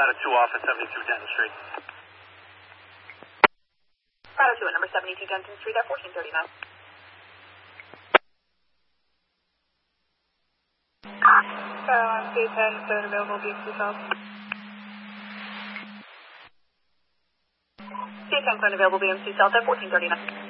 Grotto 2 off at 72 Denton Street. Grotto 2 at number 72 Denton Street at 1439. On C10, clear and available, BMC South. C10 clear and available, BMC South at 1439.